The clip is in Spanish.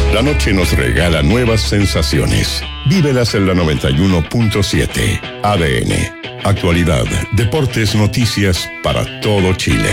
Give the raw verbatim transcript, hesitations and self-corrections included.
La noche nos regala nuevas sensaciones. Vívelas en la noventa y uno punto siete. A D N. Actualidad, deportes, noticias para todo Chile.